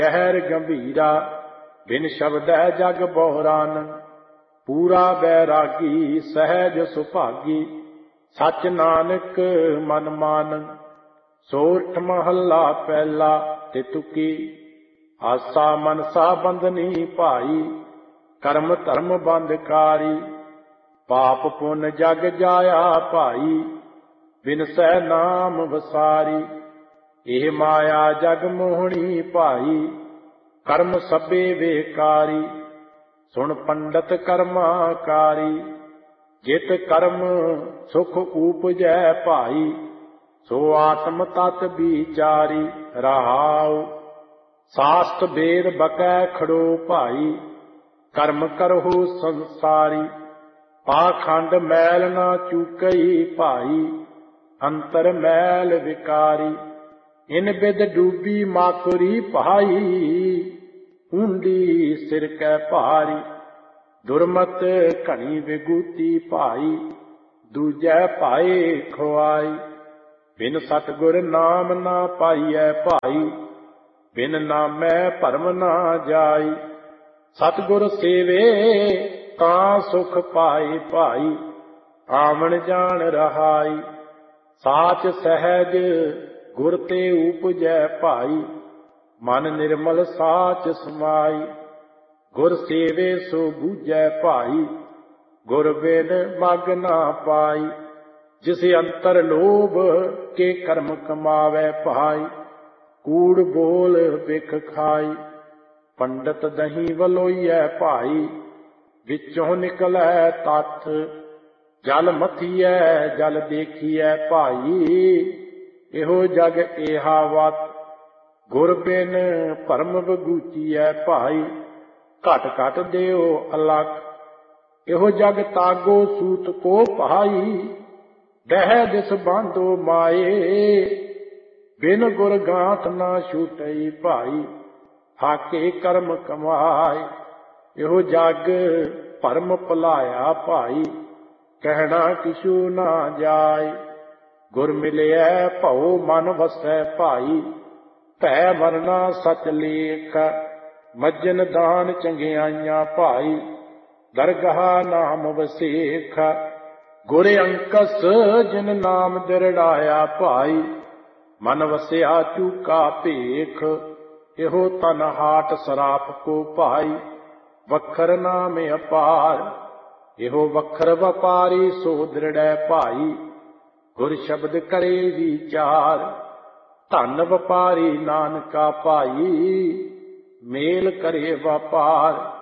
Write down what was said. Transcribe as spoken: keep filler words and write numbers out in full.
ਗਹਿਰ ਗੰਭੀਰਾ ਬਿਨ ਸ਼ਬਦੈ ਜਗ ਬਹੁਰਾਨ। ਪੂਰਾ ਬੈਰਾਗੀ ਸਹਿਜ ਸੁਭਾਗੀ ਸਚ ਨਾਨਕ ਮਨ ਮਾਨ। ਸੋਰਠ ਮਹੱਲਾ ਪਹਿਲਾ ਤੇ ਤੁਕੀ ਆਸਾ ਮਨਸਾ ਬੰਧਨੀ ਭਾਈ। ਕਰਮ ਧਰਮ ਬੰਧਕਾਰੀ ਪਾਪ ਪੁੰਨ ਜਗ ਜਾਇਆ ਭਾਈ। ਬਿਨਸੈ ਨਾਮ ਵਸਾਰੀ ਇਹ ਮਾਇਆ ਜਗ ਮੋਹਣੀ ਭਾਈ। ਕਰਮ ਸਭੇ ਵੇਕਾਰੀ ਸੁਣ ਪੰਡਤ ਕਰਮਾਕਾਰੀ। ਜਿਤ ਕਰਮ ਸੁਖ ਊਪਜੈ ਭਾਈ ਸੋ ਆਤਮ ਤਤ ਵਿਚਾਰੀ। ਰਹਾਉ ਸਾਸਤ ਵੇਦ ਬਕੈ ਖੜੋ ਭਾਈ। ਕਰਮ ਕਰਹੁ ਸੰਸਾਰੀ ਪਾਖੰਡ ਮੈਲ ਨਾ ਚੂਕਈ ਭਾਈ। ਅੰਤਰ ਮੈਲ ਵਿਕਾਰੀ ਇਨ ਬਿਦ ਡੂਬੀ ਮਾਕੁਰੀ ਭਾਈ। ਊਂਡੀ ਸਿਰ ਕੈ ਭਾਰੀ ਦੁਰਮਤ ਘਣੀ ਵਿਗੂਤੀ ਭਾਈ। ਦੂਜੈ ਭਾਏ ਖੁਆਈ ਬਿਨ ਸਤਿਗੁਰ ਨਾਮ ਨਾ ਪਾਈਐ ਭਾਈ। ਬਿਨ ਨਾਮੈ ਭਰਮ ਨਾ ਜਾਈ ਸਤਿਗੁਰ ਸੇਵੇ ਤਾਂ ਸੁਖ ਪਾਏ ਭਾਈ। ਆਵਣ ਜਾਣ ਰਹਾਈ ਸਾਚ ਸਹਿਜ ਗੁਰ ਤੇ ਊਪਜੈ ਭਾਈ। ਮਨ ਨਿਰਮਲ ਸਾਚ ਸਮਾਈ ਗੁਰ ਸੇਵੇ ਸੋ ਬੂਝੈ ਭਾਈ। ਗੁਰ ਬਿਨ ਮਗ ਨਾ ਪਾਈ ਜਿਸ ਅੰਤਰ ਲੋਭ ਕੇ ਕਰਮ ਕਮਾਵੈ ਭਾਈ। ਕੂੜ ਬੋਲ ਬਿਖ ਖਾਈ ਪੰਡਤ ਦਹੀਂ ਵਲੋਈਐ ਭਾਈ। ਵਿੱਚੋਂ ਨਿਕਲੈ ਤੱਥ ਜਲ ਮਥੀਐ ਜਲ ਦੇਖੀਐ ਭਾਈ। ਇਹੋ ਜਗ ਏਹਾ ਵਤ ਗੁਰ ਬਿਨ ਭਰਮ ਵਗੂਚੀਐ ਭਾਈ। ਘਟ ਘਟ ਦਿਓ ਅਲਖ ਇਹੋ ਜਗ ਤਾਗੋ ਸੂਤ ਕੋ ਭਾਈ। ਦਹਿ ਦਿਸ ਬਾਂਧੋ ਮਾਏ ਬਿਨ ਗੁਰ ਗਾਂਠ ਨਾ ਛੂਟਈ ਭਾਈ। ਹਾਕੇ ਕਰਮ ਕਮਾਏ ਇਹੋ ਜਗ ਭਰਮ ਭੁਲਾਇਆ ਭਾਈ। ਕਹਿਣਾ ਕਿਛੂ ਨਾ ਜਾਏ ਗੁਰ ਮਿਲਿਐ ਭਉ ਮਨ ਵਸੈ ਭਾਈ। ਭੈ ਮਰਨਾ ਸਚ ਲੇਖ ਮੱਜਨ ਦਾਨ ਚੰਗਿਆਈਆਂ ਭਾਈ। ਦਰਗਾਹ ਨਾਮ ਵਸੇਖ ਗੁਰ ਅੰਕਸ ਜਿਨ ਨਾਮ ਦਿਰੜਾਇਆ ਭਾਈ। ਮਨ ਵਸਿਆ ਚੂਕਾ ਭੇਖ ਇਹੋ ਤਨ ਹਾਟ ਸਰਾਪ ਕੋ ਭਾਈ। ਵਖਰ ਨਾਮ ਅਪਾਰ ਇਹੋ ਵਖਰ ਵਪਾਰੀ ਸੋ ਦ੍ਰਿੜੈ ਭਾਈ। ਗੁਰ ਸ਼ਬਦ ਕਰੇ ਵਿਚਾਰ ਧਨ ਵਪਾਰੀ ਨਾਨਕਾ ਭਾਈ। ਮੇਲ ਕਰੇ ਵਪਾਰ